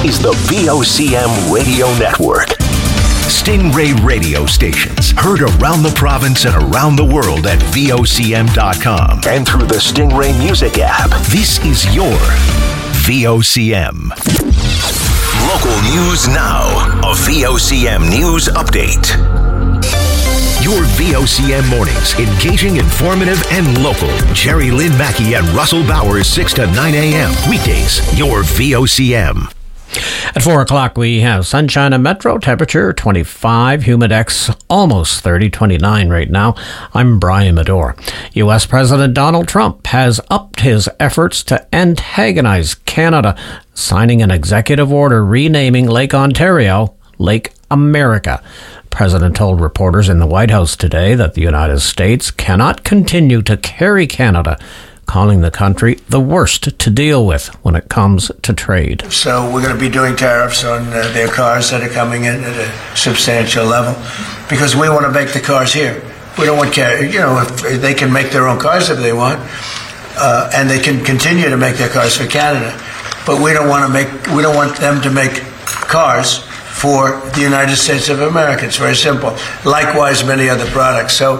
is the VOCM Radio Network. Stingray radio stations heard around the province and around the world at VOCM.com and through the Stingray Music app. This is your VOCM. Local news now. A VOCM news update. Your VOCM mornings, engaging, informative, and local. Jerry Lynn Mackey and Russell Bowers, 6 to 9 a.m. Weekdays, your VOCM. At 4 o'clock, we have sunshine and metro, temperature 25, humidex almost 30, 29 right now. I'm Brian Medore. U.S. President Donald Trump has upped his efforts to antagonize Canada, signing an executive order renaming Lake Ontario Lake America. The president told reporters in the White House today that the United States cannot continue to carry Canada, calling the country the worst to deal with when it comes to trade. So we're going to be doing tariffs on their cars that are coming in at a substantial level because we want to make the cars here. We don't want, if they can make their own cars if they want, and they can continue to make their cars for Canada, but we don't want them to make cars for the United States of America. It's very simple. Likewise, many other products. So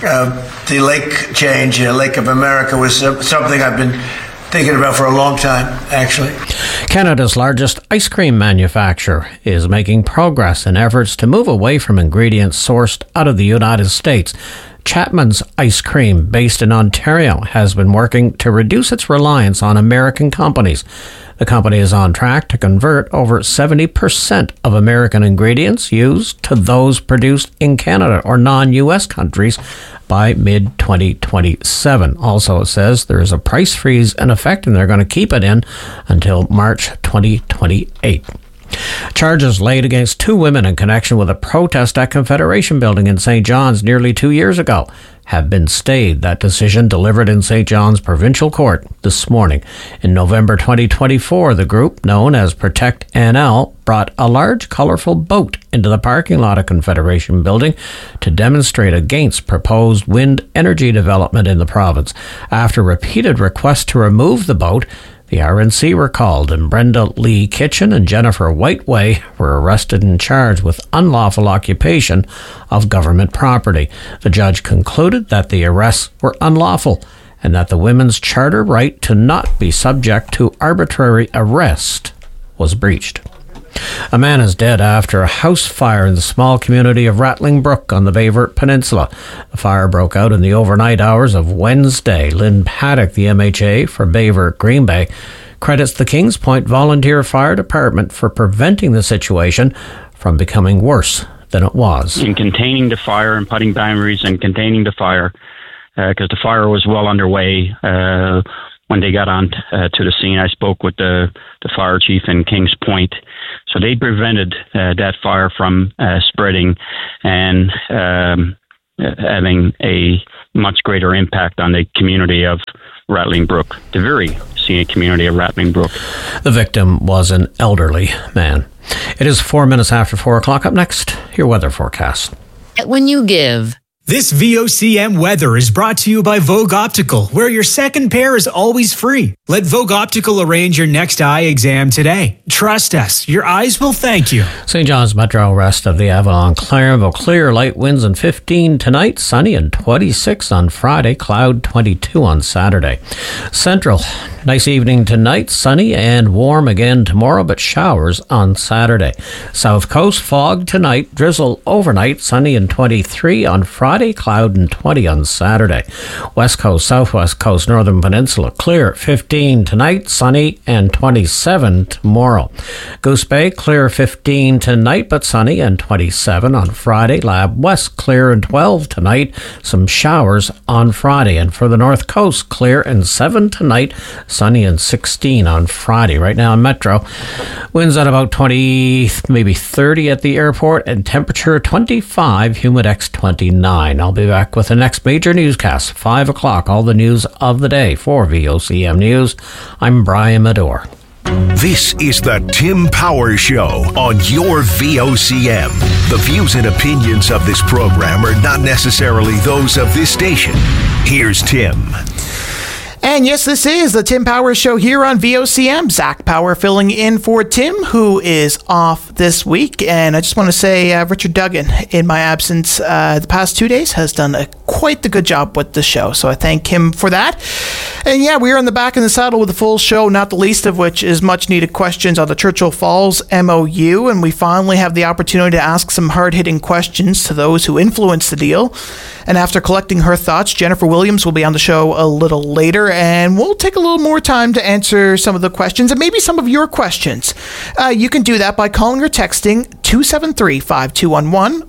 the lake change, Lake of America, was something I've been thinking about for a long time, actually. Canada's largest ice cream manufacturer is making progress in efforts to move away from ingredients sourced out of the United States. Chapman's Ice Cream, based in Ontario, has been working to reduce its reliance on American companies. The company is on track to convert over 70% of American ingredients used to those produced in Canada or non-U.S. countries by mid-2027. Also, it says there is a price freeze in effect and they're going to keep it in until March 2028. Charges laid against two women in connection with a protest at Confederation Building in St. John's nearly 2 years ago have been stayed. That decision delivered in St. John's Provincial Court this morning. In November 2024, the group, known as Protect NL, brought a large, colourful boat into the parking lot of Confederation Building to demonstrate against proposed wind energy development in the province. After repeated requests to remove the boat, the RNC were called, and Brenda Lee Kitchen and Jennifer Whiteway were arrested and charged with unlawful occupation of government property. The judge concluded that the arrests were unlawful and that the women's charter right to not be subject to arbitrary arrest was breached. A man is dead after a house fire in the small community of Rattling Brook on the Bayvert Peninsula. The fire broke out in the overnight hours of Wednesday. Lynn Paddock, the MHA for Bayvert Green Bay, credits the Kings Point Volunteer Fire Department for preventing the situation from becoming worse than it was. In containing the fire and putting boundaries and containing the fire, because the fire was well underway when they got on to the scene. I spoke with the fire chief in Kings Point. So they prevented that fire from spreading and having a much greater impact on the community of Rattling Brook, the very scenic community of Rattling Brook. The victim was an elderly man. It is 4 minutes after 4 o'clock. Up next, your weather forecast. When you give. This VOCM weather is brought to you by Vogue Optical, where your second pair is always free. Let Vogue Optical arrange your next eye exam today. Trust us, your eyes will thank you. St. John's Metro, rest of the Avalon Claremont, clear, light winds and 15 tonight, sunny and 26 on Friday, cloud 22 on Saturday. Central, nice evening tonight, sunny and warm again tomorrow, but showers on Saturday. South Coast, fog tonight, drizzle overnight, sunny and 23 on Friday, cloud and 20 on Saturday. West Coast, Southwest Coast, Northern Peninsula, clear, 15 tonight, sunny and 27 tomorrow. Goose Bay, clear, 15 tonight, but sunny and 27 on Friday. Lab West, clear and 12 tonight, some showers on Friday. And for the North Coast, clear and 7 tonight, sunny and 16 on Friday. Right now in Metro, winds at about 20, maybe 30 at the airport, and temperature 25, humidex 29. I'll be back with the next major newscast, 5 o'clock, all the news of the day. For VOCM News, I'm Brian Medore. This is the Tim Power Show on your VOCM. The views and opinions of this program are not necessarily those of this station. Here's Tim. And yes, this is the Tim Powers Show here on VOCM. Zach Power filling in for Tim, who is off this week. And I just want to say Richard Duggan, in my absence the past 2 days, has done quite the good job with the show. So I thank him for that. And yeah, we are in the back in the saddle with a full show, not the least of which is much needed questions on the Churchill Falls MOU. And we finally have the opportunity to ask some hard-hitting questions to those who influenced the deal. And after collecting her thoughts, Jennifer Williams will be on the show a little later, and we'll take a little more time to answer some of the questions and maybe some of your questions. You can do that by calling or texting 273-5211,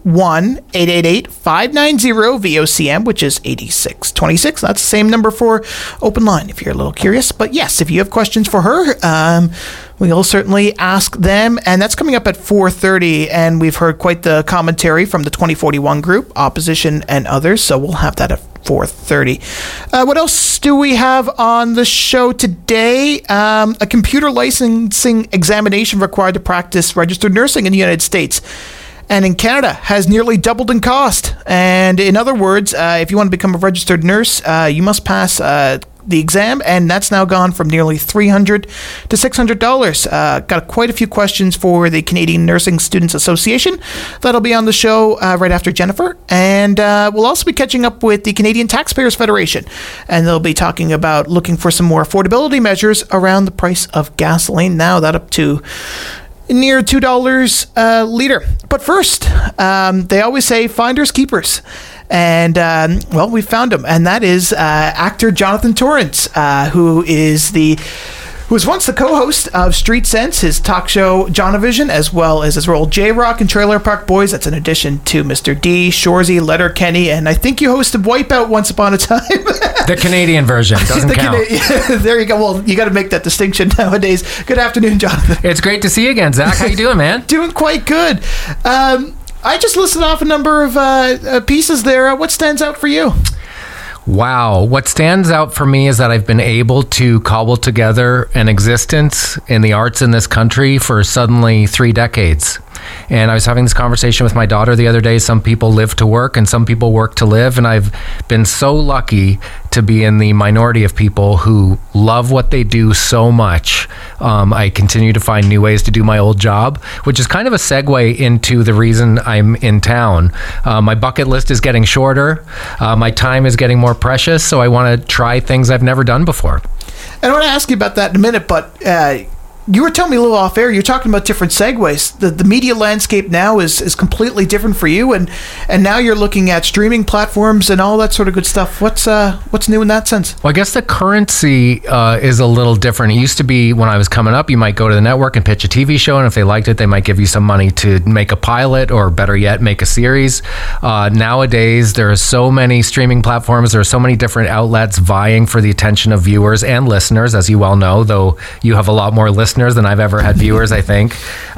1-888-590-VOCM, which is 8626. That's the same number for open line if you're a little curious. But yes, if you have questions for her, we'll certainly ask them, and that's coming up at 4:30, and we've heard quite the commentary from the 2041 group, opposition and others, so we'll have that at 4:30. What else do we have on the show today? A computer licensing examination required to practice registered nursing in the United States and in Canada has nearly doubled in cost. And in other words, if you want to become a registered nurse, you must pass the exam, and that's now gone from nearly $300 to $600. Got quite a few questions for the Canadian Nursing Students Association. That'll be on the show right after Jennifer. And we'll also be catching up with the Canadian Taxpayers Federation, and they'll be talking about looking for some more affordability measures around the price of gasoline. Now that up to near $2 a liter. But first, they always say finders keepers. And, well, we found him, and that is actor Jonathan Torrance, who was once the co-host of Street Sense, his talk show Jonavision, as well as his role J-Rock and Trailer Park Boys. That's in addition to Mr. D, Shorzy, Letterkenny, and I think you hosted Wipeout once upon a time. The Canadian version doesn't count. There you go. Well, you got to make that distinction nowadays. Good afternoon, Jonathan. It's great to see you again, Zach. How you doing, man? Doing quite good. I just listed off a number of pieces there. What stands out for you? Wow. What stands out for me is that I've been able to cobble together an existence in the arts in this country for suddenly 3 decades. And I was having this conversation with my daughter the other day. Some people live to work and some people work to live. And I've been so lucky to be in the minority of people who love what they do so much. I continue to find new ways to do my old job, which is kind of a segue into the reason I'm in town. My bucket list is getting shorter. My time is getting more precious. So I want to try things I've never done before. And I want to ask you about that in a minute, but you were telling me a little off air, you're talking about different segues. The media landscape now is completely different for you, and now you're looking at streaming platforms and all that sort of good stuff. What's new in that sense? Well, I guess the currency is a little different. It used to be when I was coming up, you might go to the network and pitch a TV show, and if they liked it, they might give you some money to make a pilot, or better yet, make a series. Nowadays, there are so many streaming platforms, there are so many different outlets vying for the attention of viewers and listeners, as you well know, though you have a lot more listeners than I've ever had viewers, I think.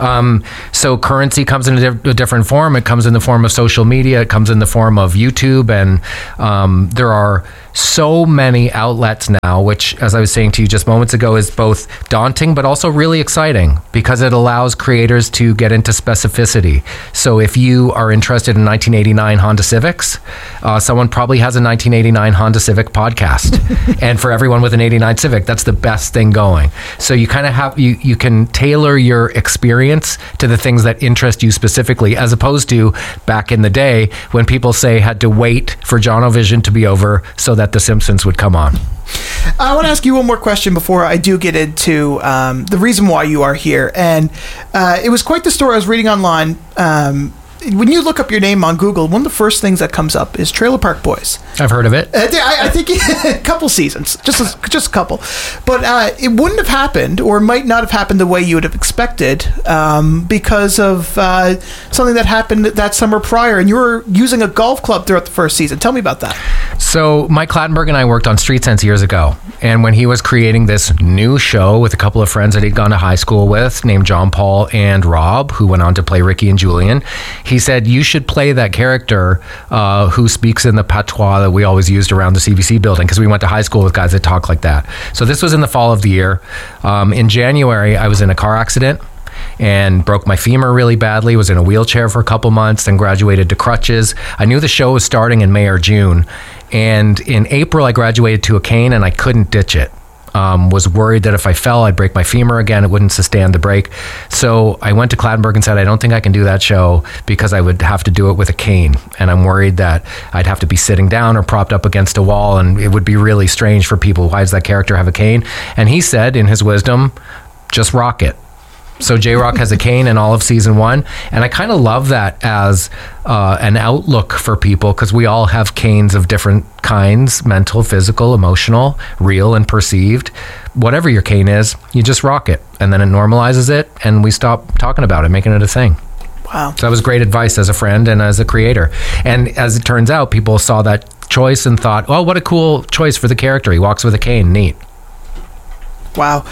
So currency comes in a different form. It comes in the form of social media. It comes in the form of YouTube. And there are so many outlets now, which, as I was saying to you just moments ago, is both daunting but also really exciting because it allows creators to get into specificity. So if you are interested in 1989 Honda Civics, someone probably has a 1989 Honda Civic podcast. And for everyone with an 89 Civic, that's the best thing going. So you kind of have, you can tailor your experience to the things that interest you specifically, as opposed to back in the day when people had to wait for Jonavision to be over so that The Simpsons would come on. I want to ask you one more question before I do get into the reason why you are here. And it was quite the story I was reading online. When you look up your name on Google, one of the first things that comes up is Trailer Park Boys. I've heard of it. I think a couple seasons, just a couple. But it wouldn't have happened, or might not have happened the way you would have expected, because of something that happened that summer prior. And you were using a golf club throughout the first season. Tell me about that. So Mike Clattenburg and I worked on Street Sense years ago. And when he was creating this new show with a couple of friends that he'd gone to high school with, named John Paul and Rob, who went on to play Ricky and Julian, he said, you should play that character who speaks in the patois that we always used around the CBC building, because we went to high school with guys that talk like that. So this was in the fall of the year. In January, I was in a car accident and broke my femur really badly, was in a wheelchair for a couple months, then graduated to crutches. I knew the show was starting in May or June. And in April, I graduated to a cane and I couldn't ditch it. Was worried that if I fell, I'd break my femur again. It wouldn't sustain the break. So I went to Clattenburg and said, I don't think I can do that show because I would have to do it with a cane. And I'm worried that I'd have to be sitting down or propped up against a wall. And it would be really strange for people. Why does that character have a cane? And he said, in his wisdom, just rock it. So J-Rock has a cane in all of season 1. And I kind of love that as an outlook for people, because we all have canes of different kinds: mental, physical, emotional, real and perceived. Whatever your cane is, you just rock it. And then it normalizes it and we stop talking about it, making it a thing. Wow. So that was great advice as a friend and as a creator. And as it turns out, people saw that choice and thought, oh, what a cool choice for the character. He walks with a cane. Neat. Wow.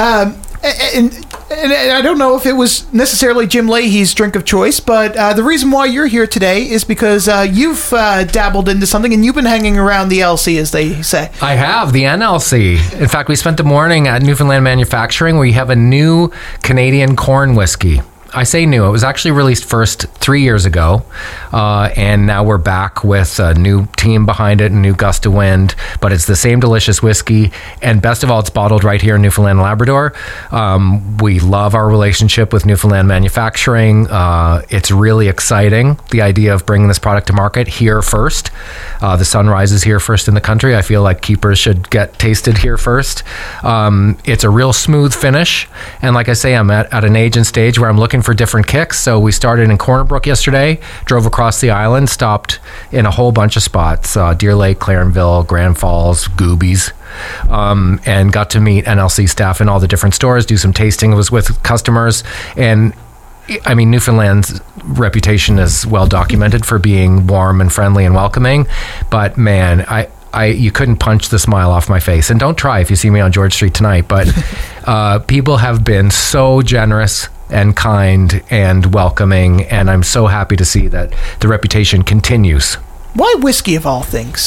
And I don't know if it was necessarily Jim Leahy's drink of choice, but the reason why you're here today is because you've dabbled into something and you've been hanging around the LC, as they say. I have, the NLC. In fact, we spent the morning at Newfoundland Manufacturing. We have a new Canadian corn whiskey. I say new. It was actually released first 3 years ago, and now we're back with a new team behind it, a new gust of wind, but it's the same delicious whiskey, and best of all, it's bottled right here in Newfoundland and Labrador. We love our relationship with Newfoundland Manufacturing. It's really exciting, the idea of bringing this product to market here first. The sun rises here first in the country. I feel like keepers should get tasted here first. It's a real smooth finish, and like I say, I'm at an age and stage where I'm looking for different kicks. So we started in Corner Brook yesterday, drove across the island, stopped in a whole bunch of spots, Deer Lake, Clarenville, Grand Falls, Goobies, and got to meet NLC staff in all the different stores, do some tasting. It was with customers. And I mean, Newfoundland's reputation is well documented for being warm and friendly and welcoming, but man, you couldn't punch the smile off my face. And don't try if you see me on George Street tonight, but people have been so generous and kind and welcoming, and I'm so happy to see that the reputation continues. Why whiskey of all things?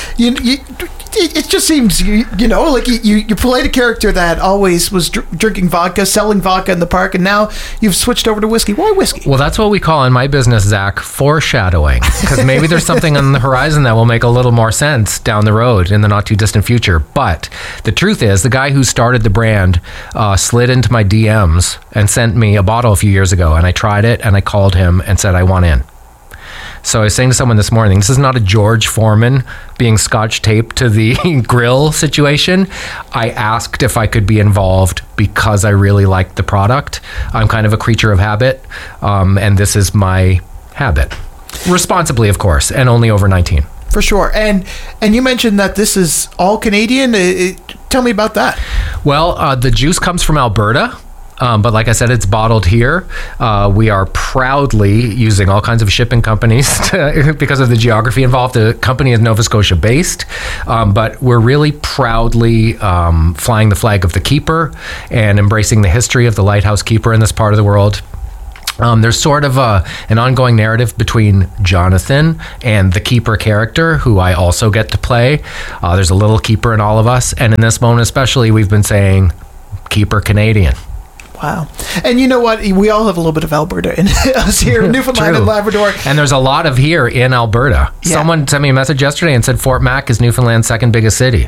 It just seems, like you played a character that always was drinking vodka, selling vodka in the park, and now you've switched over to whiskey. Why whiskey? Well, that's what we call in my business, Zach, foreshadowing. Because maybe there's something on the horizon that will make a little more sense down the road in the not too distant future. But the truth is, the guy who started the brand slid into my DMs and sent me a bottle a few years ago, and I tried it, and I called him and said, I want in. So I was saying to someone this morning, this is not a George Foreman being scotch taped to the grill situation. I asked if I could be involved because I really liked the product. I'm kind of a creature of habit, and this is my habit. Responsibly, of course, and only over 19. For sure. And you mentioned that this is all Canadian. Tell me about that. Well, the juice comes from Alberta. But like I said, it's bottled here. We are proudly using all kinds of shipping companies because of the geography involved. The company is Nova Scotia based, but we're really proudly flying the flag of the keeper and embracing the history of the lighthouse keeper in this part of the world. There's sort of an ongoing narrative between Jonathan and the keeper character, who I also get to play. There's a little keeper in all of us. And in this moment especially, we've been saying, keeper Canadian. Wow. And you know what? We all have a little bit of Alberta in us here in Newfoundland and Labrador. And there's a lot of here in Alberta. Yeah. Someone sent me a message yesterday and said Fort Mac is Newfoundland's second biggest city.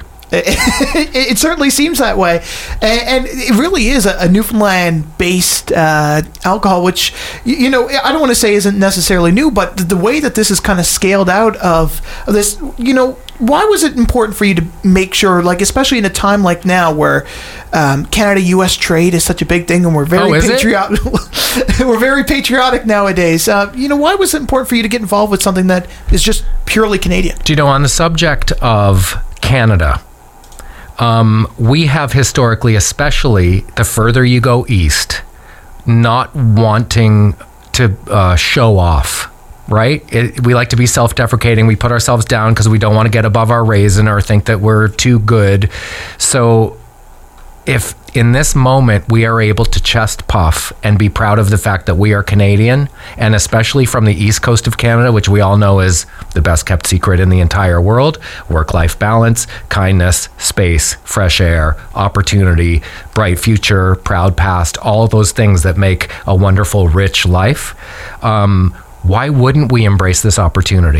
It certainly seems that way. And it really is a Newfoundland-based alcohol, which, I don't want to say isn't necessarily new, but the way that this is kind of scaled out of this, why was it important for you to make sure, like, especially in a time like now where Canada-U.S. trade is such a big thing and we're very patriotic. We're very patriotic nowadays. Why was it important for you to get involved with something that is just purely Canadian? Do you know, on the subject of Canada, we have historically, especially the further you go east, not wanting to show off, right? We like to be self-deprecating. We put ourselves down because we don't want to get above our raisin or think that we're too good. So if in this moment we are able to chest puff and be proud of the fact that we are Canadian, and especially from the east coast of Canada, which we all know is the best kept secret in the entire world, work-life balance, kindness, space, fresh air, opportunity, bright future, proud past, all of those things that make a wonderful, rich life. Why wouldn't we embrace this opportunity?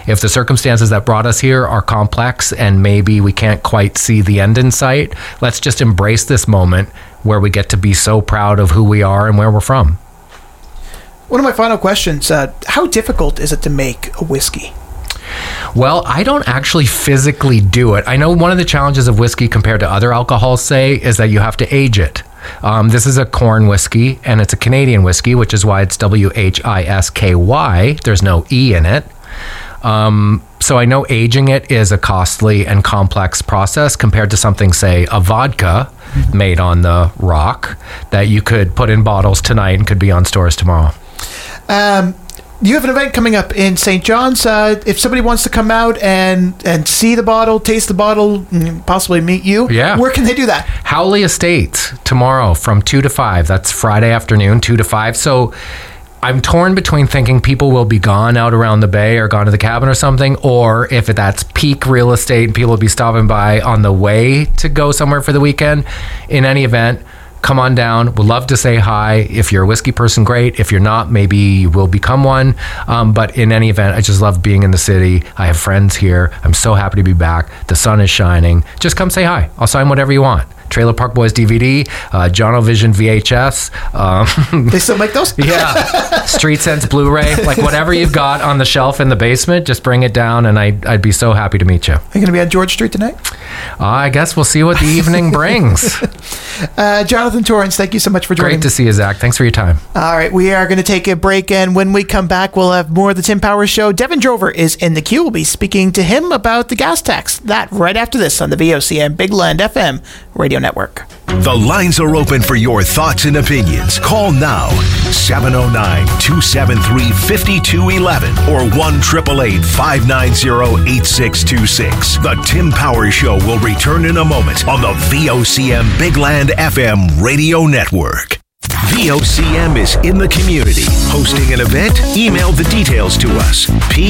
If the circumstances that brought us here are complex and maybe we can't quite see the end in sight, let's just embrace this moment where we get to be so proud of who we are and where we're from. One of my final questions, how difficult is it to make a whiskey? Well, I don't actually physically do it. I know one of the challenges of whiskey compared to other alcohols, say, is that you have to age it. This is a corn whiskey, and it's a Canadian whiskey, which is why it's WHISKY. There's no E in it. So I know aging it is a costly and complex process compared to something, say, a vodka made on the rock that you could put in bottles tonight and could be on stores tomorrow. You have an event coming up in St. John's. If somebody wants to come out and see the bottle, taste the bottle, possibly meet you, where can they do that? Howley Estates tomorrow from 2 to 5. That's Friday afternoon, 2 to 5. So I'm torn between thinking people will be gone out around the bay or gone to the cabin or something, or if that's peak real estate and people will be stopping by on the way to go somewhere for the weekend. In any event, come on down. We'd love to say hi. If you're a whiskey person, great. If you're not, maybe you will become one. But in any event, I just love being in the city. I have friends here. I'm so happy to be back. The sun is shining. Just come say hi. I'll sign whatever you want. Trailer Park Boys DVD, Jono-Vision VHS. They still make those? Yeah. Street Sense Blu-ray. Like whatever you've got on the shelf in the basement, just bring it down and I'd be so happy to meet you. Are you going to be at George Street tonight? I guess we'll see what the evening brings. Jonathan Torrance, thank you so much for joining me. Great to see you, Zach. Thanks for your time. All right, we are going to take a break, and when we come back, we'll have more of the Tim Powers Show. Devin Drover is in the queue. We'll be speaking to him about the gas tax. That right after this on the VOCM Big Land FM Radio Network. The lines are open for your thoughts and opinions. Call now, 709-273-5211 or 1-888-590-8626. The Tim Powers Show will return in a moment on the VOCM Big Land FM Radio Network. VOCM is in the community. Hosting an event? Email the details to us.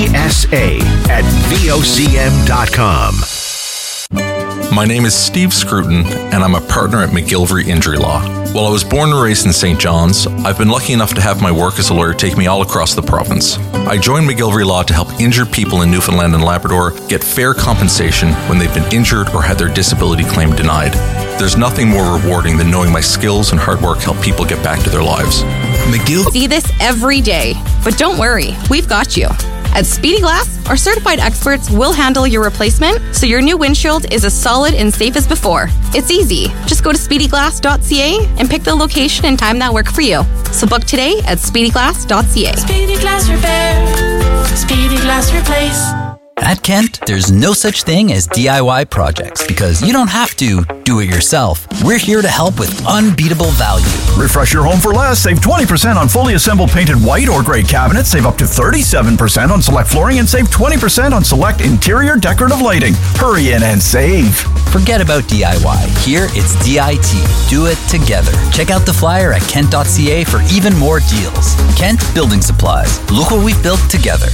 PSA@VOCM.com. My name is Steve Scruton, and I'm a partner at McGillivray Injury Law. While I was born and raised in St. John's, I've been lucky enough to have my work as a lawyer take me all across the province. I joined McGillivray Law to help injured people in Newfoundland and Labrador get fair compensation when they've been injured or had their disability claim denied. There's nothing more rewarding than knowing my skills and hard work help people get back to their lives. McGill see this every day, but don't worry, we've got you. At Speedy Glass, our certified experts will handle your replacement so your new windshield is as solid and safe as before. It's easy. Just go to speedyglass.ca and pick the location and time that work for you. So book today at speedyglass.ca. Speedy Glass Repair. Speedy Glass Replace. At Kent, there's no such thing as DIY projects because you don't have to do it yourself. We're here to help with unbeatable value. Refresh your home for less. Save 20% on fully assembled painted white or gray cabinets. Save up to 37% on select flooring and save 20% on select interior decorative lighting. Hurry in and save. Forget about DIY. Here it's DIT. Do it together. Check out the flyer at kent.ca for even more deals. Kent Building Supplies. Look what we've built together.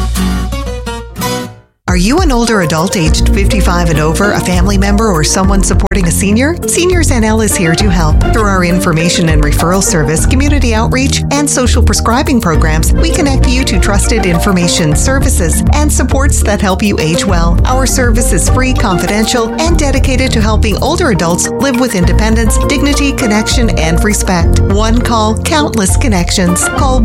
Are you an older adult aged 55 and over, a family member, or someone supporting a senior? Seniors NL is here to help. Through our information and referral service, community outreach, and social prescribing programs, we connect you to trusted information, services, and supports that help you age well. Our service is free, confidential, and dedicated to helping older adults live with independence, dignity, connection, and respect. One call, countless connections. Call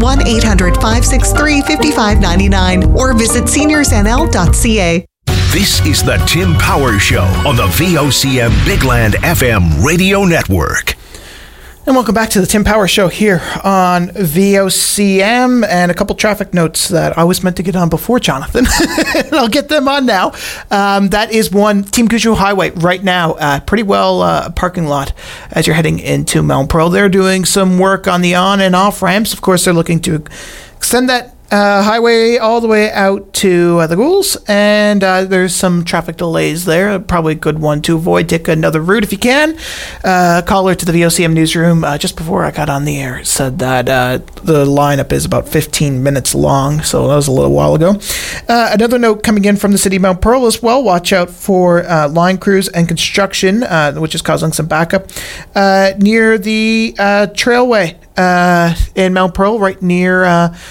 1-800-563-5599 or visit seniorsnl.ca. This is the Tim Powers Show on the VOCM Big Land FM Radio Network. And welcome back to the Tim Powers Show here on VOCM, and a couple traffic notes that I was meant to get on before Jonathan. And I'll get them on now. That is one, Team Cujo Highway right now, pretty well parking lot as you're heading into Mount Pearl. They're doing some work on the on and off ramps. Of course, they're looking to extend that highway all the way out to the Ghouls, and there's some traffic delays there. Probably a good one to avoid. Take another route if you can. Caller to the VOCM newsroom just before I got on the air said that the lineup is about 15 minutes long, so that was a little while ago. Another note coming in from the city of Mount Pearl as well. Watch out for line crews and construction, which is causing some backup near the trailway in Mount Pearl, right near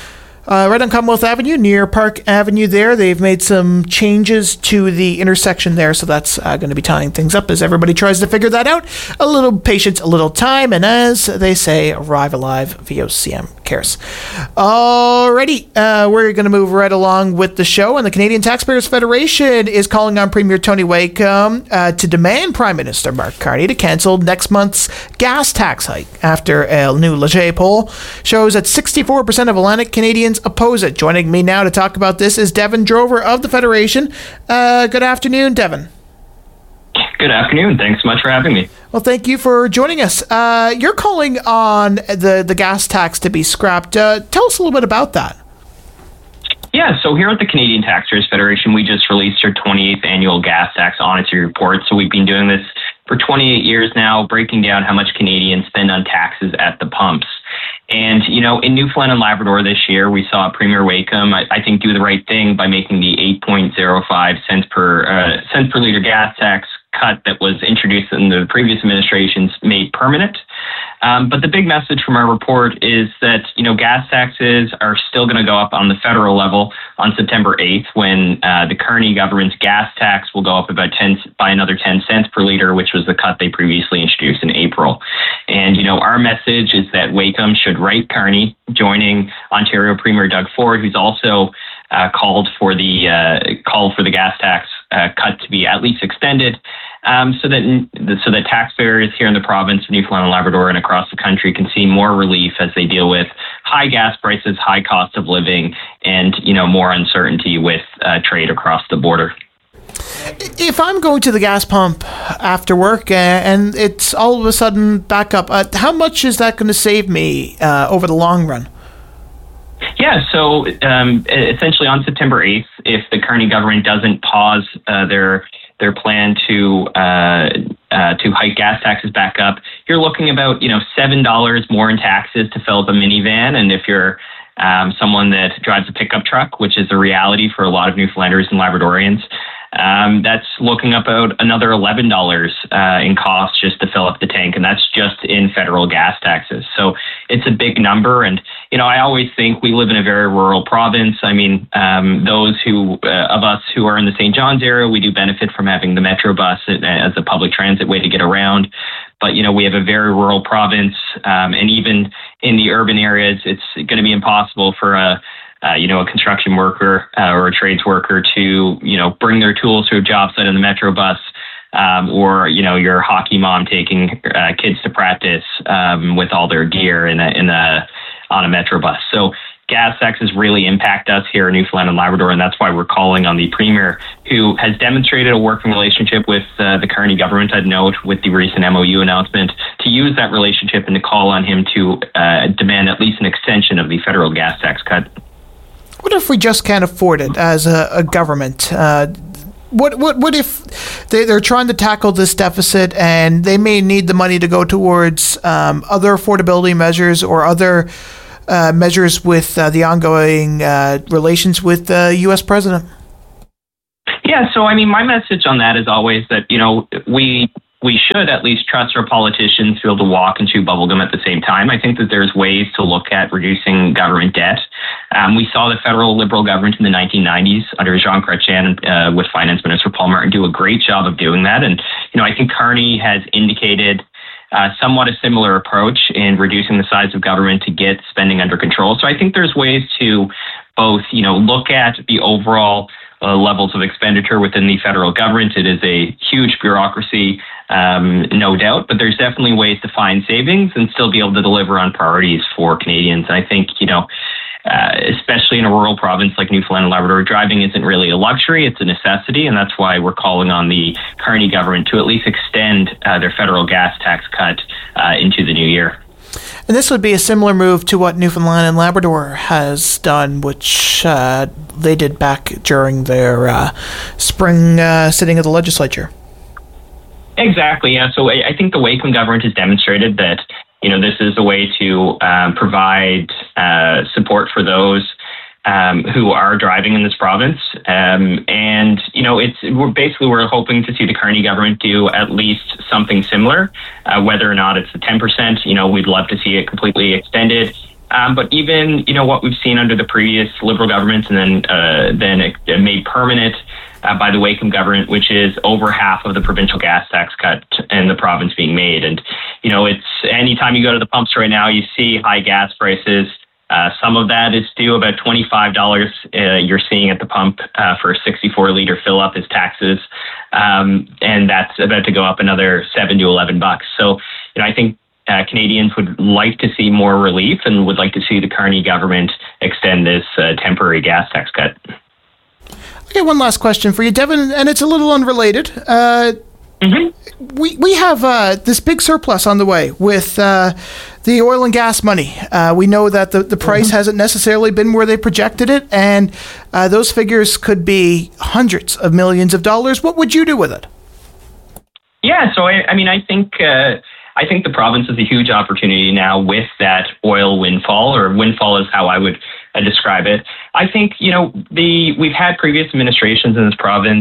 Right on Commonwealth Avenue, near Park Avenue there. They've made some changes to the intersection there, so that's going to be tying things up as everybody tries to figure that out. A little patience, a little time, and as they say, arrive alive, VOCM cares. Alrighty, we're going to move right along with the show, and the Canadian Taxpayers Federation is calling on Premier Tony Wakeham to demand Prime Minister Mark Carney to cancel next month's gas tax hike after a new Leger poll shows that 64% of Atlantic Canadians oppose it. Joining me now to talk about this is Devin Drover of the Federation. Good afternoon, Devin. Good afternoon. Thanks so much for having me. Well, thank you for joining us. You're calling on the gas tax to be scrapped. Tell us a little bit about that. Yeah, so here at the Canadian Taxpayers Federation, we just released our 28th annual gas tax auditing report. So we've been doing this for 28 years now, breaking down how much Canadians spend on taxes at the pumps. And, you know, in Newfoundland and Labrador this year, we saw Premier Wakeham, I think, do the right thing by making the 8.05 cents per liter gas tax cut that was introduced in the previous administrations made permanent. But the big message from our report is that, you know, gas taxes are still going to go up on the federal level on September 8th when the Carney government's gas tax will go up by another 10 cents per liter, which was the cut they previously introduced in April. And, you know, our message is that Wakeham should write Carney, joining Ontario Premier Doug Ford, who's also called for the gas tax cut to be at least extended, so that taxpayers here in the province of Newfoundland and Labrador and across the country can see more relief as they deal with high gas prices, high cost of living, and, you know, more uncertainty with trade across the border. If I'm going to the gas pump after work and it's all of a sudden back up, how much is that going to save me over the long run? Yeah, so essentially on September 8th, if the Carney government doesn't pause their plan to hike gas taxes back up, you're looking about, you know, $7 more in taxes to fill up a minivan. And if you're someone that drives a pickup truck, which is a reality for a lot of Newfoundlanders and Labradorians, that's looking about another $11 in cost just to fill up the tank, and that's just in federal gas taxes. So it's a big number, and, you know, I always think we live in a very rural province. I mean, those of us who are in the St. John's area, we do benefit from having the Metro bus as a public transit way to get around. But, you know, we have a very rural province, and even in the urban areas, it's going to be impossible for a construction worker or a trades worker to, you know, bring their tools to a job site on the Metro bus, or, you know, your hockey mom taking kids to practice with all their gear on a Metro bus. So gas taxes really impact us here in Newfoundland and Labrador, and that's why we're calling on the Premier, who has demonstrated a working relationship with the Carney government, I'd note, with the recent MOU announcement, to use that relationship and to call on him to demand at least an extension of the federal gas tax cut. What if we just can't afford it as a government? What if they're trying to tackle this deficit and they may need the money to go towards other affordability measures or other measures with the ongoing relations with the U.S. president? Yeah, so I mean, my message on that is always that, you know, we should at least trust our politicians to be able to walk and chew bubblegum at the same time. I think that there's ways to look at reducing government debt. We saw the federal Liberal government in the 1990s under Jean Chrétien with Finance Minister Paul Martin do a great job of doing that. And, you know, I think Carney has indicated somewhat a similar approach in reducing the size of government to get spending under control. So I think there's ways to both, you know, look at the overall levels of expenditure within the federal government. It is a huge bureaucracy, no doubt, but there's definitely ways to find savings and still be able to deliver on priorities for Canadians. And I think, you know, especially in a rural province like Newfoundland and Labrador, driving isn't really a luxury, it's a necessity, and that's why we're calling on the Carney government to at least extend their federal gas tax cut into the new year. And this would be a similar move to what Newfoundland and Labrador has done, which they did back during their spring sitting of the legislature. Exactly, yeah. So I think the Wakeham government has demonstrated that, you know, this is a way to provide support for those who are driving in this province. And, you know, we're hoping to see the Carney government do at least something similar, whether or not it's the 10%, you know, we'd love to see it completely extended. But even, what we've seen under the previous Liberal governments and then it made permanent by the Wakeham government, which is over half of the provincial gas tax cut in the province being made. And, it's anytime you go to the pumps right now, you see high gas prices. Some of that is due. About $25 you're seeing at the pump for a 64-liter fill-up is taxes. And that's about to go up another $7 to $11. So, I think Canadians would like to see more relief and would like to see the Carney government extend this temporary gas tax cut. Okay, one last question for you, Devin, and it's a little unrelated. We have this big surplus on the way with the oil and gas money. We know that the price hasn't necessarily been where they projected it, and those figures could be hundreds of millions of dollars. What would you do with it? Yeah, so I think the province has a huge opportunity now with that oil windfall, or windfall is how I would describe it. I think, we've had previous administrations in this province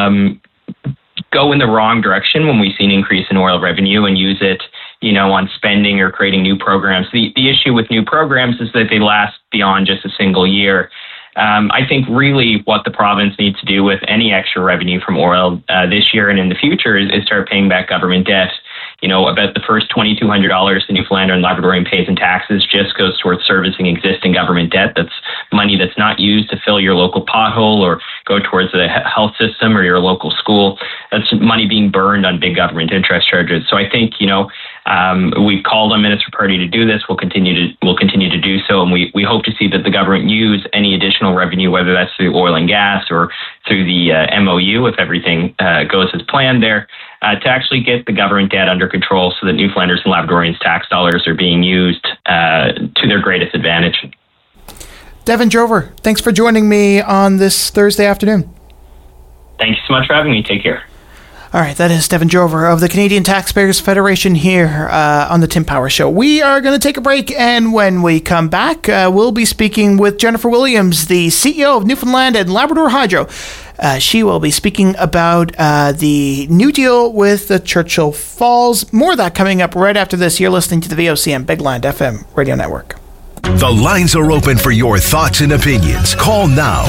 go in the wrong direction when we've seen increase in oil revenue and use it, on spending or creating new programs. The issue with new programs is that they last beyond just a single year. I think really what the province needs to do with any extra revenue from oil this year and in the future is start paying back government debt. About the first $2,200 the Newfoundlander and Labradorian pays in taxes just goes towards servicing existing government debt. That's money that's not used to fill your local pothole or go towards the health system or your local school. That's money being burned on big government interest charges. So I think, we've called on Minister Pardee to do this. We'll continue to do so, and we hope to see that the government use any additional revenue, whether that's through oil and gas or through the MOU, if everything goes as planned there, to actually get the government debt under control so that Newfoundlanders and Labradorians' tax dollars are being used to their greatest advantage. Devin Drover, thanks for joining me on this Thursday afternoon. Thank you so much for having me. Take care. All right, that is Devin Drover of the Canadian Taxpayers Federation here on the Tim Power Show. We are going to take a break, and when we come back, we'll be speaking with Jennifer Williams, the CEO of Newfoundland and Labrador Hydro. She will be speaking about the new deal with the Churchill Falls. More of that coming up right after this. You're listening to the VOCM Big Land FM radio network. The lines are open for your thoughts and opinions. Call now,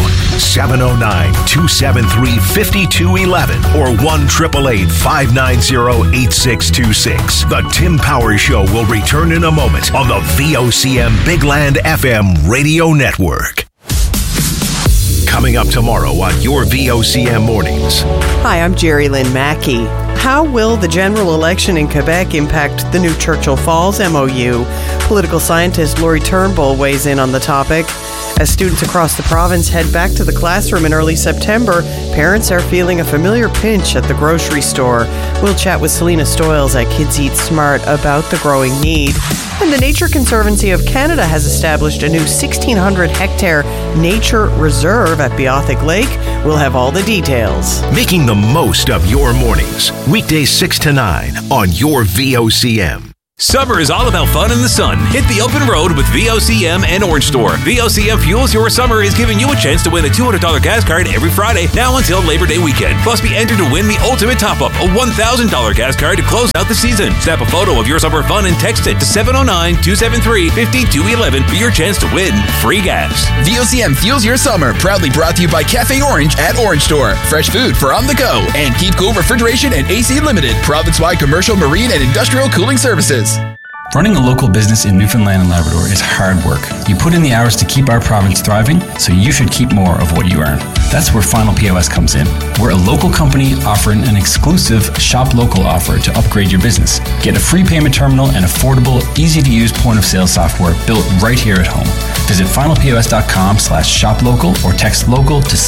709-273-5211 or 1-888-590-8626. The Tim Power Show will return in a moment on the VOCM Big Land FM radio network. Coming up tomorrow on your VOCM Mornings. Hi, I'm Jerry Lynn Mackey. How will the general election in Quebec impact the new Churchill Falls MOU? Political scientist Laurie Turnbull weighs in on the topic. As students across the province head back to the classroom in early September, parents are feeling a familiar pinch at the grocery store. We'll chat with Selena Stoyles at Kids Eat Smart about the growing need. And the Nature Conservancy of Canada has established a new 1,600-hectare nature reserve at Beothic Lake. We'll have all the details. Making the most of your mornings. Weekdays 6 to 9 on your VOCM. Summer is all about fun in the sun. Hit the open road with VOCM and Orange Store. VOCM Fuels Your Summer is giving you a chance to win a $200 gas card every Friday, now until Labor Day weekend. Plus, be entered to win the ultimate top-up, a $1,000 gas card to close out the season. Snap a photo of your summer fun and text it to 709-273-5211 for your chance to win free gas. VOCM Fuels Your Summer, proudly brought to you by Cafe Orange at Orange Store. Fresh food for on the go. And Keep Cool Refrigeration and AC Limited, province-wide commercial, marine, and industrial cooling services. Running a local business in Newfoundland and Labrador is hard work. You put in the hours to keep our province thriving, so you should keep more of what you earn. That's where Final POS comes in. We're a local company offering an exclusive Shop Local offer to upgrade your business. Get a free payment terminal and affordable, easy-to-use point-of-sale software built right here at home. Visit finalpos.com/shoplocal or text local to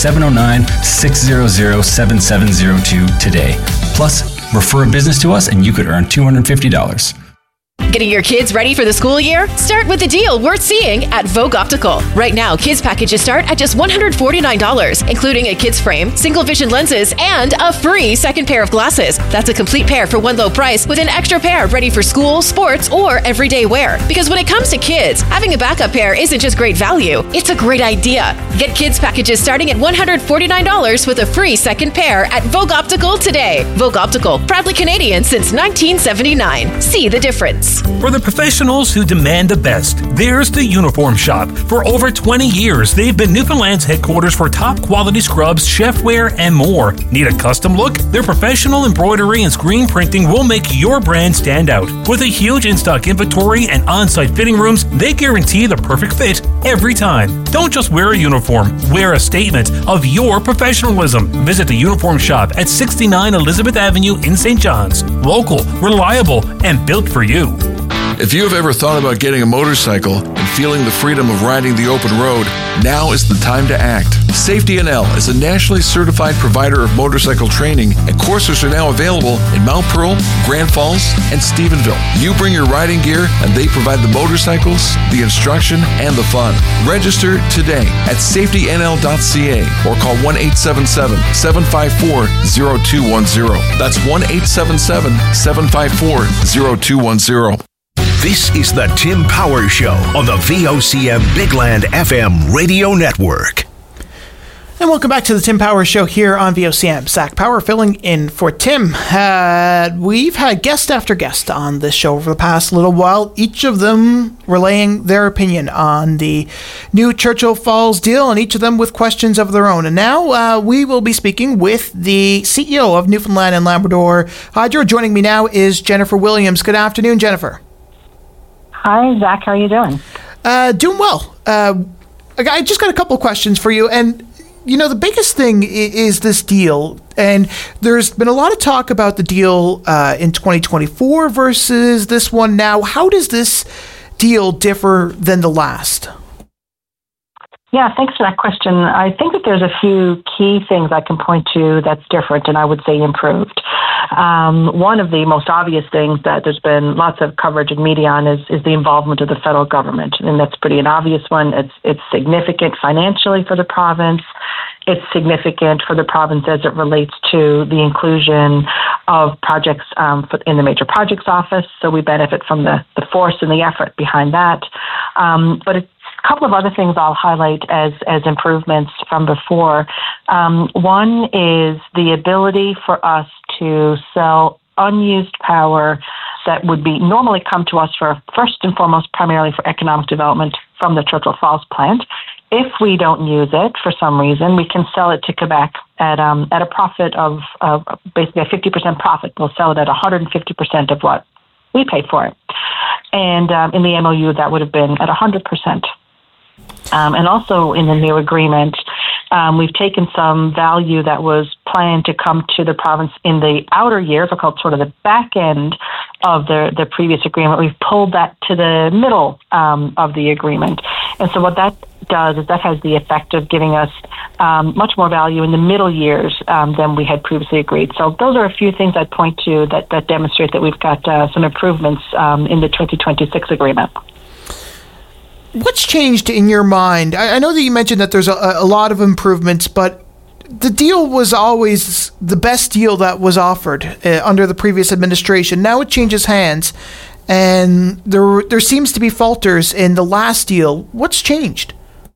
709-600-7702 today. Plus, refer a business to us and you could earn $250. Getting your kids ready for the school year? Start with a deal worth seeing at Vogue Optical. Right now, kids packages start at just $149, including a kids frame, single vision lenses, and a free second pair of glasses. That's a complete pair for one low price with an extra pair ready for school, sports, or everyday wear. Because when it comes to kids, having a backup pair isn't just great value, it's a great idea. Get kids packages starting at $149 with a free second pair at Vogue Optical today. Vogue Optical, proudly Canadian since 1979. See the difference. uniforms. For the professionals who demand the best, there's the Uniform Shop. For over 20 years, they've been Newfoundland's headquarters for top quality scrubs, chefware, and more. Need a custom look? Their professional embroidery and screen printing will make your brand stand out. With a huge in-stock inventory and on-site fitting rooms, they guarantee the perfect fit every time. Don't just wear a uniform, wear a statement of your professionalism. Visit the Uniform Shop at 69 Elizabeth Avenue in St. John's. Local, reliable, and built for you. If you have ever thought about getting a motorcycle and feeling the freedom of riding the open road, now is the time to act. Safety NL is a nationally certified provider of motorcycle training, and courses are now available in Mount Pearl, Grand Falls, and Stephenville. You bring your riding gear, and they provide the motorcycles, the instruction, and the fun. Register today at safetynl.ca or call 1-877-754-0210. That's 1-877-754-0210. This is the Tim Power Show on the VOCM Bigland FM radio network. And welcome back to the Tim Power Show here on VOCM. Zach Power filling in for Tim. We've had guest after guest on this show over the past little while, each of them relaying their opinion on the new Churchill Falls deal, and each of them with questions of their own. And now we will be speaking with the CEO of Newfoundland and Labrador Hydro. Joining me now is Jennifer Williams. Good afternoon, Jennifer. Hi, Zach. How are you doing? Doing well. I just got a couple of questions for you. And, you know, the biggest thing is this deal. And there's been a lot of talk about the deal in 2024 versus this one now. How does this deal differ than the last? Yeah, thanks for that question. I think that there's a few key things I can point to that's different and I would say improved. One of the most obvious things that there's been lots of coverage in media on is the involvement of the federal government. And that's pretty an obvious one. It's significant financially for the province. It's significant for the province as it relates to the inclusion of projects in the Major Projects Office. So we benefit from the force and the effort behind that. But a couple of other things I'll highlight as improvements from before. One is the ability for us to sell unused power that would be normally come to us for, first and foremost, primarily for economic development from the Churchill Falls plant. If we don't use it for some reason, we can sell it to Quebec at a profit of basically a 50% profit. We'll sell it at 150% of what we pay for it. And in the MOU, that would have been at 100%. And also in the new agreement, we've taken some value that was planned to come to the province in the outer years, or called sort of the back end of the previous agreement. We've pulled that to the middle of the agreement. And so what that does is that has the effect of giving us much more value in the middle years than we had previously agreed. So those are a few things I'd point to that demonstrate that we've got some improvements in the 2026 agreement. What's changed in your mind? I know that you mentioned that there's a lot of improvements, but the deal was always the best deal that was offered under the previous administration. Now it changes hands, and there seems to be falters in the last deal. What's changed?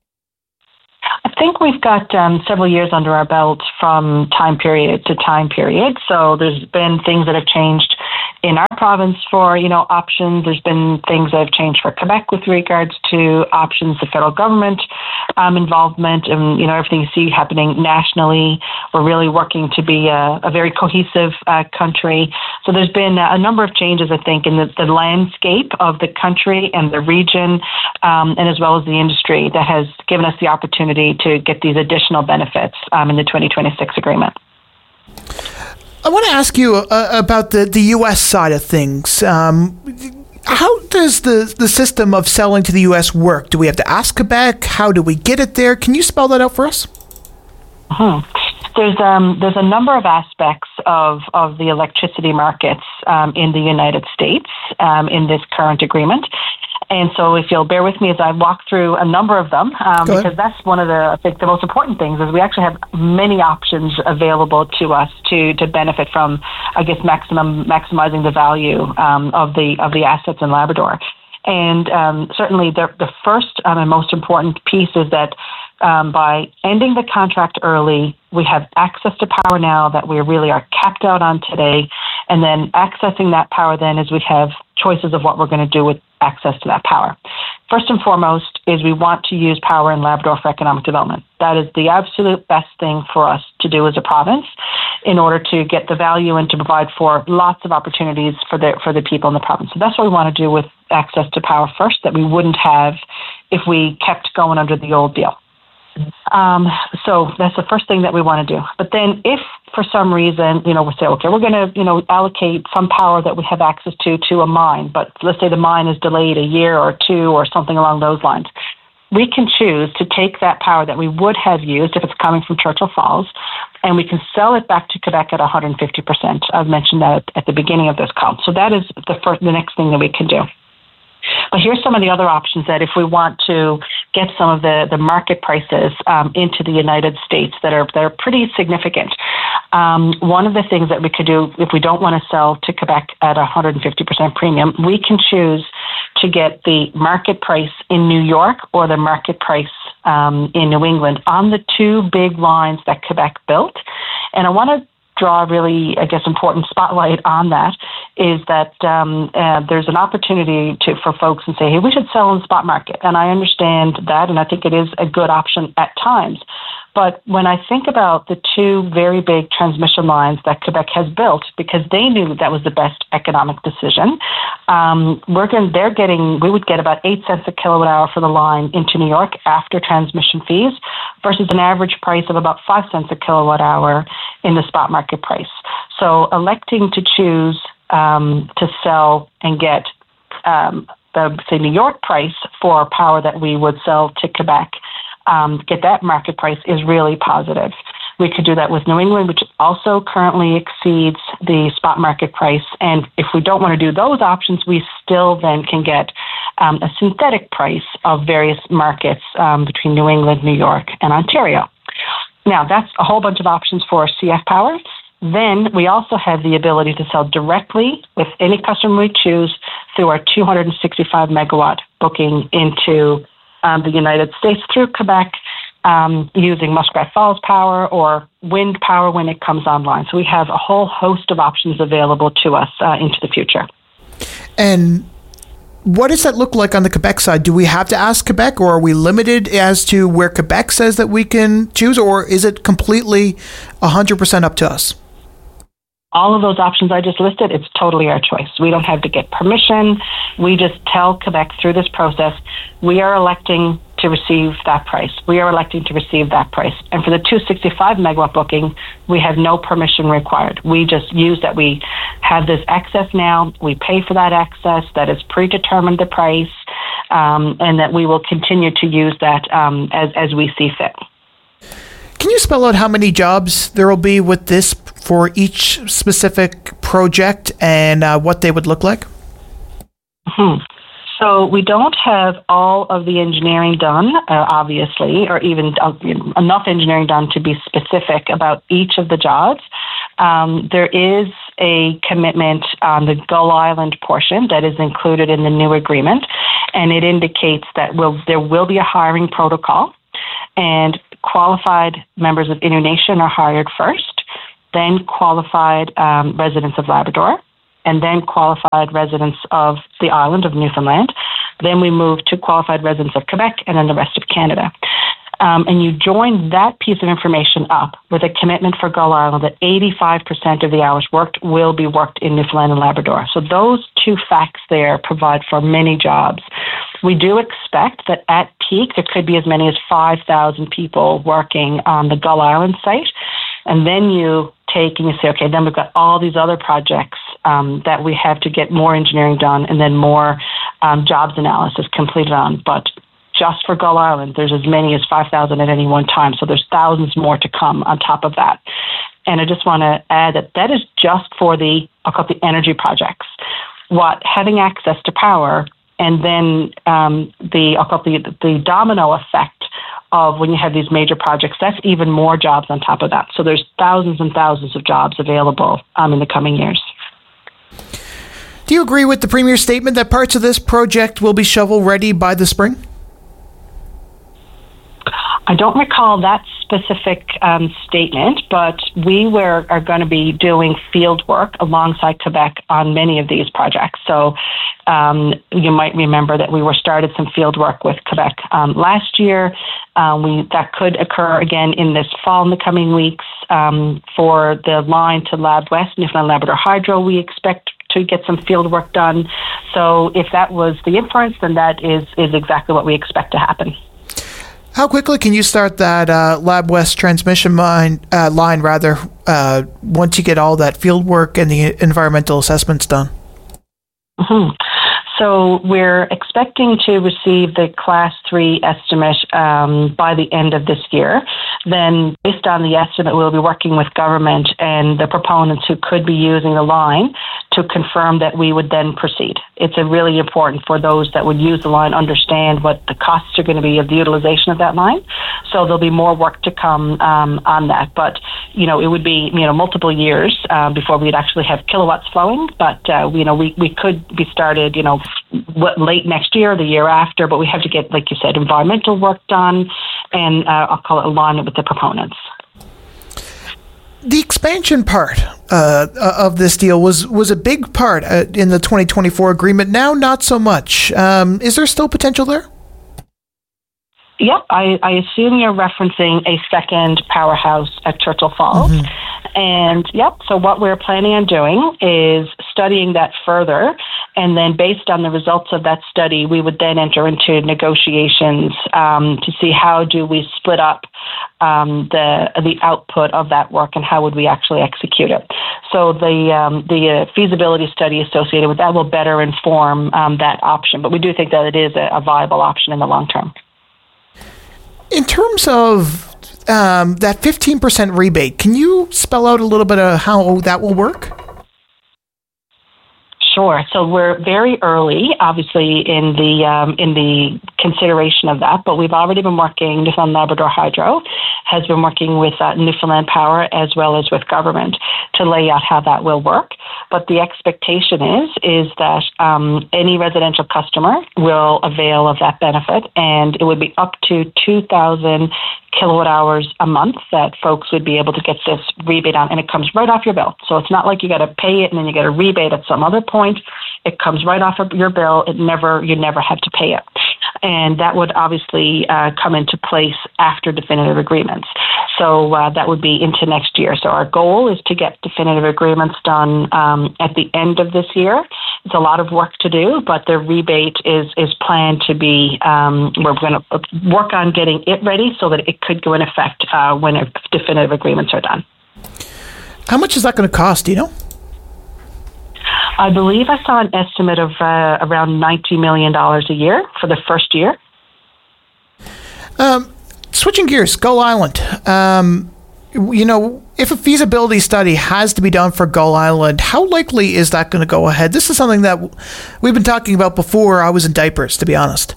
I think we've got several years under our belt from time period to time period. So there's been things that have changed in our province for, options. There's been things that have changed for Quebec with regards to options, the federal government involvement, and, everything you see happening nationally. We're really working to be a very cohesive country. So there's been a number of changes, I think, in the landscape of the country and the region, and as well as the industry, that has given us the opportunity to get these additional benefits in the 2026 agreement. I want to ask you about the U.S. side of things. How does the system of selling to the U.S. work? Do we have to ask Quebec? How do we get it there? Can you spell that out for us? There's a number of aspects of the electricity markets in the United States in this current agreement. And so if you'll bear with me as I walk through a number of them, because that's one of I think the most important things is we actually have many options available to us to benefit from, I guess, maximizing the value of the assets in Labrador. And certainly the first and most important piece is that by ending the contract early, we have access to power now that we really are capped out on today. And then accessing that power then is we have choices of what we're going to do with access to that power. First and foremost is we want to use power in Labrador for economic development. That is the absolute best thing for us to do as a province in order to get the value and to provide for lots of opportunities for the people in the province. So that's what we want to do with access to power first, that we wouldn't have if we kept going under the old deal. So that's the first thing that we want to do. But then if for some reason, we say, okay, we're going to, allocate some power that we have access to a mine, but let's say the mine is delayed a year or two or something along those lines, we can choose to take that power that we would have used if it's coming from Churchill Falls, and we can sell it back to Quebec at 150%. I've mentioned that at the beginning of this call. So that is the next thing that we can do. But here's some of the other options that if we want to get some of the market prices into the United States that are pretty significant. One of the things that we could do if we don't want to sell to Quebec at 150% premium, we can choose to get the market price in New York or the market price in New England on the two big lines that Quebec built. And I want to draw a really, important spotlight on that is that there's an opportunity for folks and say, hey, we should sell in the spot market. And I understand that, and I think it is a good option at times. But when I think about the two very big transmission lines that Quebec has built, because they knew that was the best economic decision, we would get about 8 cents a kilowatt hour for the line into New York after transmission fees versus an average price of about 5 cents a kilowatt hour in the spot market price. So electing to choose to sell and get the, say, New York price for power that we would sell to Quebec, get that market price is really positive. We could do that with New England, which also currently exceeds the spot market price. And if we don't want to do those options, we still then can get a synthetic price of various markets between New England, New York, and Ontario. Now, that's a whole bunch of options for CF Power. Then we also have the ability to sell directly with any customer we choose through our 265 megawatt booking into the United States through Quebec, using Muskrat Falls power or wind power when it comes online. So we have a whole host of options available to us into the future. And what does that look like on the Quebec side? Do we have to ask Quebec, or are we limited as to where Quebec says that we can choose, or is it completely 100% up to us? All of those options I just listed, it's totally our choice. We don't have to get permission. We just tell Quebec through this process, we are electing to receive that price. We are electing to receive that price. And for the 265 megawatt booking, we have no permission required. We just use that we have this access now. We pay for that access. That is predetermined the price, and that we will continue to use that as we see fit. Can you spell out how many jobs there will be with this for each specific project and what they would look like? So we don't have all of the engineering done, obviously, or even enough engineering done to be specific about each of the jobs. There is a commitment on the Gull Island portion that is included in the new agreement, and it indicates that there will be a hiring protocol, and qualified members of Innu Nation are hired first, then qualified residents of Labrador, and then qualified residents of the island of Newfoundland. Then we move to qualified residents of Quebec and then the rest of Canada. And you join that piece of information up with a commitment for Gull Island that 85% of the hours worked will be worked in Newfoundland and Labrador. So those two facts there provide for many jobs. We do expect that at peak, there could be as many as 5,000 people working on the Gull Island site. And then you take and you say, okay, then we've got all these other projects that we have to get more engineering done and then more jobs analysis completed on. But just for Gull Island, there's as many as 5,000 at any one time. So there's thousands more to come on top of that. And I just want to add that is just for the energy projects. Having access to power and then the domino effect of when you have these major projects, that's even more jobs on top of that. So there's thousands and thousands of jobs available in the coming years. Do you agree with the Premier's statement that parts of this project will be shovel-ready by the spring? I don't recall that specific statement, but we are going to be doing field work alongside Quebec on many of these projects. So you might remember that we started some field work with Quebec last year. That could occur again in this fall in the coming weeks. For the line to Lab West, Newfoundland Labrador Hydro, we expect to get some field work done. So if that was the inference, then that is exactly what we expect to happen. How quickly can you start that Lab West transmission line, once you get all that field work and the environmental assessments done? Mm-hmm. So we're expecting to receive the Class 3 estimate by the end of this year. Then, based on the estimate, we'll be working with government and the proponents who could be using the line to confirm that we would then proceed. It's really important for those that would use the line understand what the costs are going to be of the utilization of that line. So there'll be more work to come on that. But, it would be, multiple years before we'd actually have kilowatts flowing. But, we could be started, late next year or the year after, but we have to get, like you said, environmental work done and I'll call it alignment with the proponents. The expansion part of this deal was a big part in the 2024 agreement. Now, not so much. Is there still potential there? Yep, I assume you're referencing a second powerhouse at Churchill Falls. Mm-hmm. And yep, so what we're planning on doing is studying that further. And then based on the results of that study, we would then enter into negotiations to see how do we split up the output of that work and how would we actually execute it. So the feasibility study associated with that will better inform that option. But we do think that it is a viable option in the long term. In terms of that 15% rebate, can you spell out a little bit of how that will work? Sure. So we're very early, obviously, in the consideration of that, but we've already been working. Newfoundland Labrador Hydro has been working with Newfoundland Power as well as with government to lay out how that will work. But the expectation is that any residential customer will avail of that benefit, and it would be up to 2,000 kilowatt hours a month that folks would be able to get this rebate on, and it comes right off your bill. So it's not like you got to pay it and then you get a rebate at some other point. It comes right off of your bill. You never have to pay it. And that would obviously come into place after definitive agreements. So that would be into next year. So our goal is to get definitive agreements done at the end of this year. It's a lot of work to do, but the rebate is planned to be, we're going to work on getting it ready so that it could go in effect when definitive agreements are done. How much is that going to cost, do you know? I believe I saw an estimate of around $90 million a year for the first year. Switching gears, Gull Island. If a feasibility study has to be done for Gull Island, how likely is that going to go ahead? This is something that we've been talking about before I was in diapers, to be honest.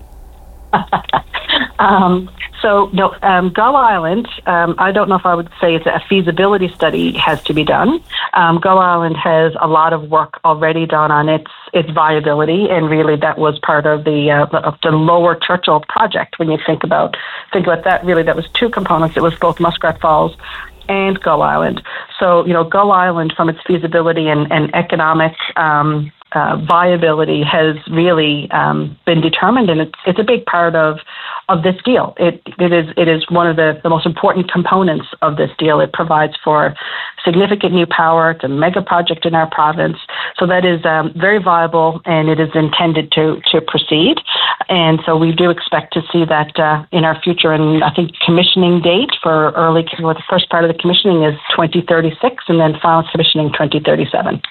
Gull Island, I don't know if I would say it's a feasibility study has to be done. Gull Island has a lot of work already done on its viability, and really that was part of the Lower Churchill project. When you think about that, really that was two components. It was both Muskrat Falls and Gull Island. So, Gull Island, from its feasibility and economic viability, has really been determined, and it's a big part of this deal. It is one of the most important components of this deal. It provides for significant new power. It's a mega project in our province, so that is very viable, and it is intended to proceed. And so we do expect to see that in our future. And I think commissioning date for the first part of the commissioning is 2036, and then final commissioning 2037.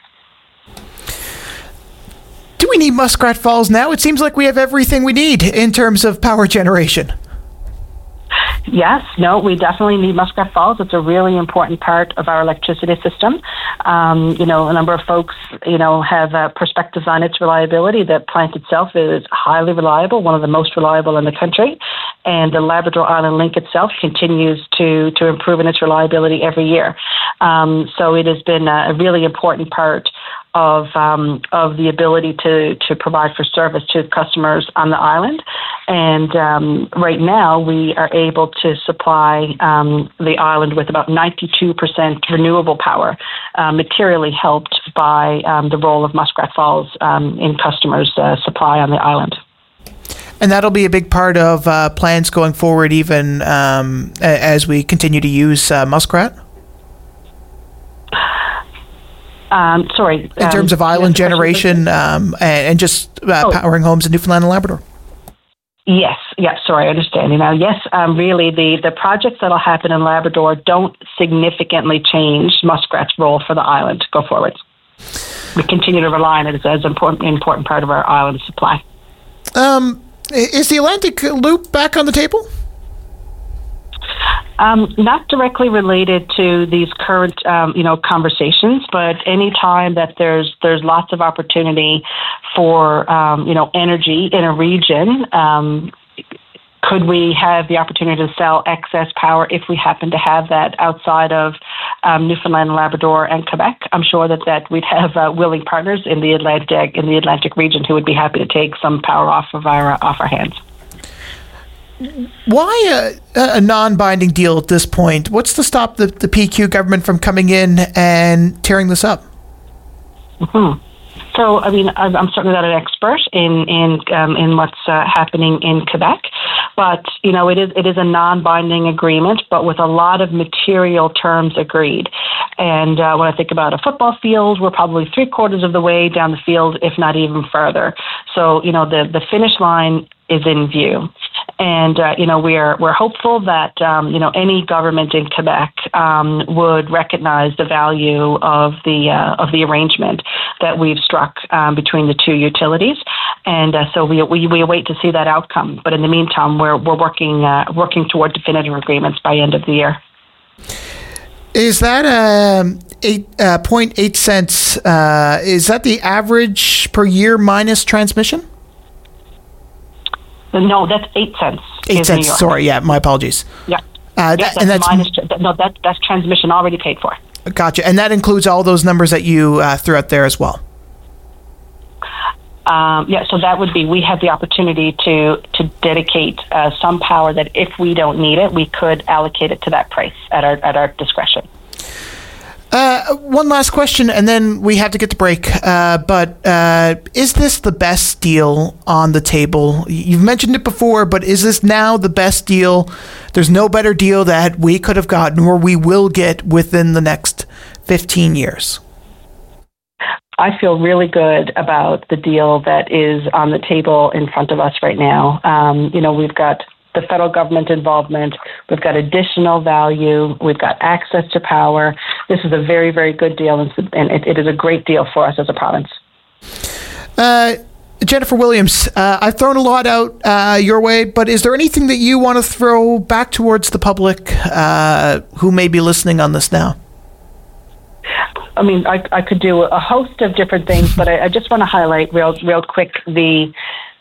Do we need Muskrat Falls now? It seems like we have everything we need in terms of power generation. Yes, no, we definitely need Muskrat Falls. It's a really important part of our electricity system. A number of folks, have perspectives on its reliability. The plant itself is highly reliable, one of the most reliable in the country. And the Labrador Island Link itself continues to improve in its reliability every year. So it has been a really important part of the ability to provide for service to customers on the island. And right now, we are able to supply the island with about 92% renewable power, materially helped by the role of Muskrat Falls in customers' supply on the island. And that'll be a big part of plans going forward, even as we continue to use Muskrat? Sorry. In terms of island generation and just powering homes in Newfoundland and Labrador? Yes. Sorry, I understand. Yes, really, the projects that'll happen in Labrador don't significantly change Muskrat's role for the island go forward. We continue to rely on it as an important part of our island supply. Is the Atlantic Loop back on the table? Not directly related to these current, conversations, but any time that there's lots of opportunity for, energy in a region, could we have the opportunity to sell excess power if we happen to have that outside of Newfoundland and Labrador and Quebec? I'm sure that we'd have willing partners in the Atlantic region who would be happy to take some power off our hands. Why a non-binding deal at this point? What's to stop the PQ government from coming in and tearing this up? Mm-hmm. So, I'm certainly not an expert in what's happening in Quebec, but it is a non-binding agreement, but with a lot of material terms agreed. And when I think about a football field, we're probably 3/4 of the way down the field, if not even further. So, the finish line is in view. And we're hopeful that any government in Quebec would recognize the value of the arrangement that we've struck between the two utilities, and so we await to see that outcome. But in the meantime, we're working toward definitive agreements by end of the year. Is that 0.8 cents? Is that the average per year minus transmission? No, that's 8 cents. 8 cents. Sorry, my apologies. Yeah. That's that's transmission already paid for. Gotcha, and that includes all those numbers that you threw out there as well. So that would be, we have the opportunity to dedicate some power that if we don't need it, we could allocate it to that price at our discretion. One last question, and then we have to get to break. But is this the best deal on the table? You've mentioned it before, but is this now the best deal? There's no better deal that we could have gotten or we will get within the next 15 years. I feel really good about the deal that is on the table in front of us right now. We've got the federal government involvement. We've got additional value. We've got access to power. This is a very, very good deal, and it is a great deal for us as a province. Jennifer Williams, I've thrown a lot out your way, but is there anything that you want to throw back towards the public who may be listening on this now? I could do a host of different things, but I just want to highlight real quick the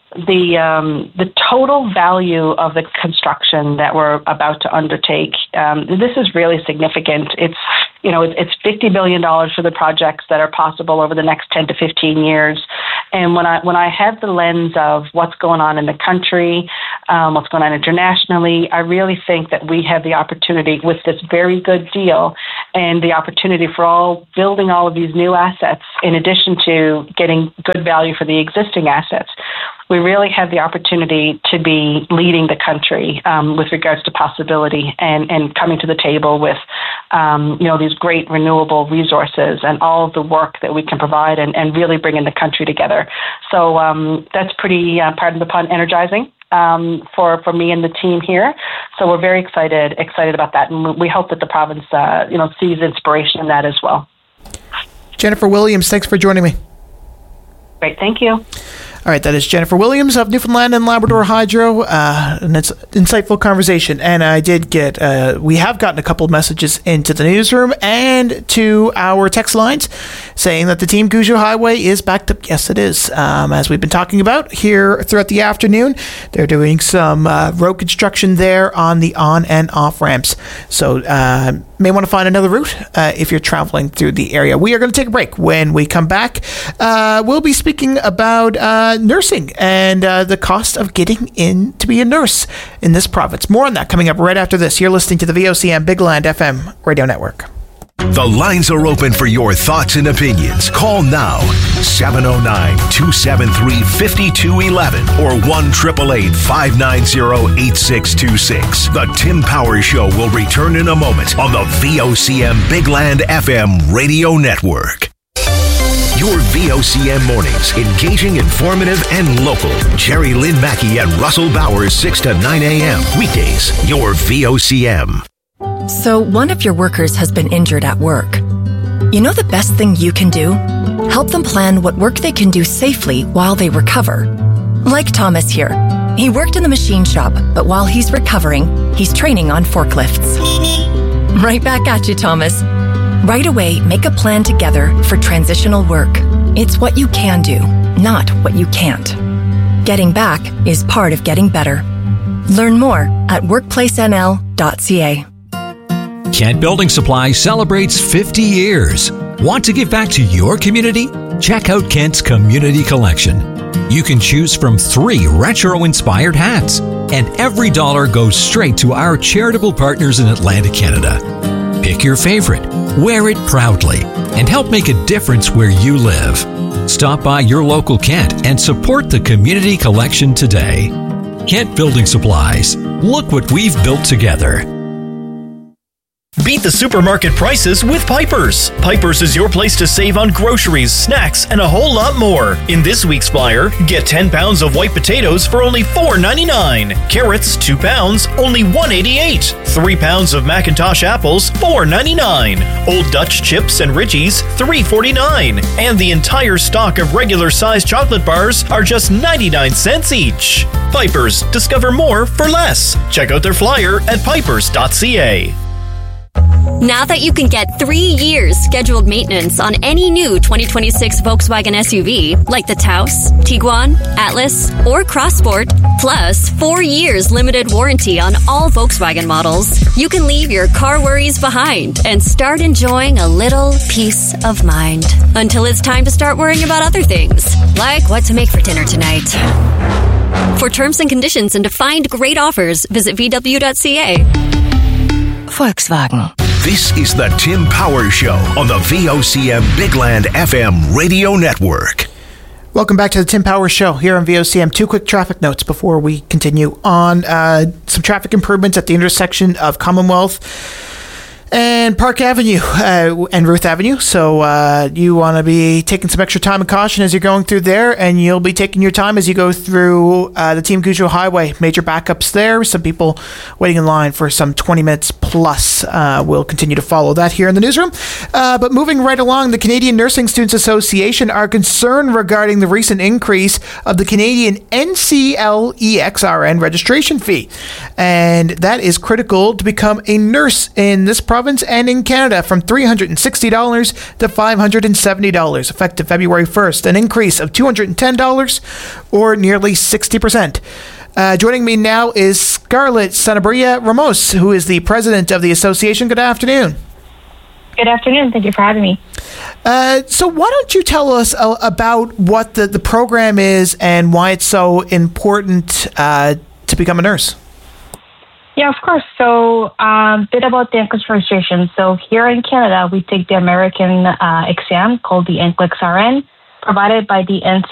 total value of the construction that we're about to undertake. This is really significant. It's $50 billion for the projects that are possible over the next 10 to 15 years. And when I have the lens of what's going on in the country, what's going on internationally, I really think that we have the opportunity with this very good deal and the opportunity for building all of these new assets in addition to getting good value for the existing assets. We really have the opportunity to be leading the country with regards to possibility and coming to the table with, these great renewable resources and all of the work that we can provide and really bringing the country together. So that's pretty, pardon the pun, energizing for me and the team here. So we're very excited about that. And we hope that the province, sees inspiration in that as well. Jennifer Williams, thanks for joining me. Great. Thank you. All right, that is Jennifer Williams of Newfoundland and Labrador Hydro, and it's an insightful conversation. And I did get, we have gotten a couple of messages into the newsroom and to our text lines saying that the Team Gougeot Highway is backed up. Yes, it is. As we've been talking about here throughout the afternoon, they're doing some road construction there on the on and off ramps. So may want to find another route if you're traveling through the area. We are going to take a break. When we come back, we'll be speaking about nursing and the cost of getting in to be a nurse in this province. More on that coming up right after this. You're listening to the VOCM Big Land FM radio network. The lines are open for your thoughts and opinions. Call now, 709-273-5211 or 1-888-590-8626. The Tim Powers Show will return in a moment on the VOCM Big Land FM radio network. Your VOCM mornings, engaging, informative, and local. Jerry Lynn Mackey and Russell Bowers, 6 to 9 a.m. Weekdays, your VOCM. So one of your workers has been injured at work. You know the best thing you can do? Help them plan what work they can do safely while they recover. Like Thomas here. He worked in the machine shop, but while he's recovering, he's training on forklifts. Right back at you, Thomas. Right away, make a plan together for transitional work. It's what you can do, not what you can't. Getting back is part of getting better. Learn more at workplacenl.ca. Kent Building Supply celebrates 50 years. Want to give back to your community? Check out Kent's Community Collection. You can choose from 3 retro-inspired hats, and every dollar goes straight to our charitable partners in Atlantic Canada. Pick your favorite, wear it proudly, and help make a difference where you live. Stop by your local Kent and support the Community Collection today. Kent Building Supplies. Look what we've built together. Beat the supermarket prices with Piper's. Piper's is your place to save on groceries, snacks, and a whole lot more. In this week's flyer, get 10 pounds of white potatoes for only $4.99. Carrots, 2 pounds, only $1.88. 3 pounds of Macintosh apples, $4.99. Old Dutch chips and Ritchies, $3.49. And the entire stock of regular-sized chocolate bars are just 99 cents each. Piper's. Discover more for less. Check out their flyer at pipers.ca. Now that you can get 3 years scheduled maintenance on any new 2026 Volkswagen SUV, like the Taos, Tiguan, Atlas, or Crossport, plus 4 years limited warranty on all Volkswagen models, you can leave your car worries behind and start enjoying a little peace of mind. Until it's time to start worrying about other things, like what to make for dinner tonight. For terms and conditions and to find great offers, visit VW.ca. Volkswagen. This is the Tim Powers Show on the VOCM Big Land FM radio network. Welcome back to the Tim Powers Show here on VOCM. 2 quick traffic notes before we continue on. Some traffic improvements at the intersection of Commonwealth and Park Avenue and Ruth Avenue. So you want to be taking some extra time and caution as you're going through there, and you'll be taking your time as you go through the Team Goujo Highway. Major backups there. Some people waiting in line for some 20 minutes plus. We'll continue to follow that here in the newsroom. But moving right along, the Canadian Nursing Students Association are concerned regarding the recent increase of the Canadian NCLEXRN registration fee. And that is critical to become a nurse in this province and in Canada, from $360 to $570, effective February 1st, an increase of $210 or nearly 60%. Joining me now is Scarlett Sanabria Ramos, who is the president of the association. Good afternoon. Good afternoon. Thank you for having me. So why don't you tell us about what the program is and why it's so important to become a nurse? Yeah, of course. So a bit about the NCLEX registration. So here in Canada, we take the American exam called the NCLEX RN, provided by the